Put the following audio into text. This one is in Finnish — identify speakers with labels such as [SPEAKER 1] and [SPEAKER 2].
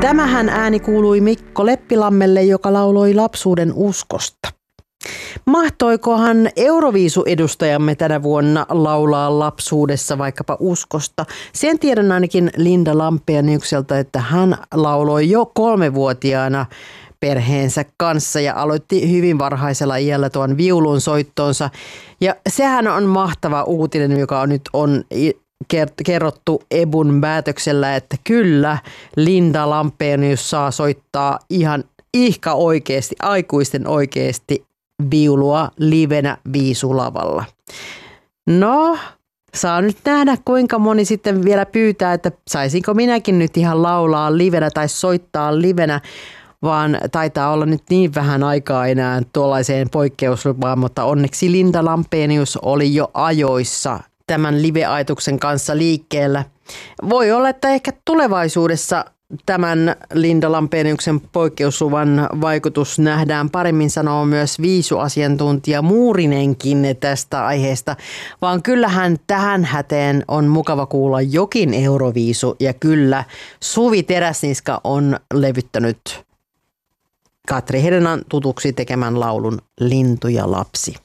[SPEAKER 1] Tämähän ääni kuului Mikko Leppilammelle, joka lauloi lapsuuden uskosta. Mahtoikohan Euroviisu-edustajamme tänä vuonna laulaa lapsuudessa vaikkapa uskosta? Sen tiedän ainakin Linda Lampeniukselta, että hän lauloi jo 3-vuotiaana perheensä kanssa ja aloitti hyvin varhaisella iällä tuon viulun soittonsa. Ja sehän on mahtava uutinen, joka nyt on kerrottu EBUn päätöksellä, että kyllä Linda Lampenius saa soittaa ihan ihka oikeasti, aikuisten oikeasti viulua livenä viisulavalla. No, saa nyt nähdä kuinka moni sitten vielä pyytää, että saisinko minäkin nyt ihan laulaa livenä tai soittaa livenä, vaan taitaa olla nyt niin vähän aikaa enää tuollaiseen poikkeuslupaan, mutta onneksi Linda Lampenius oli jo ajoissa tämän live-ajatuksen kanssa liikkeellä. Voi olla, että ehkä tulevaisuudessa tämän Linda Lampeniuksen poikkeusluvan vaikutus nähdään paremmin, sanoo myös viisuasiantuntija Muurinenkin tästä aiheesta, vaan kyllähän tähän häteen on mukava kuulla jokin Euroviisu ja kyllä Suvi Teräsniska on levyttänyt Katri Hedenan tutuksi tekemän laulun Lintu ja lapsi.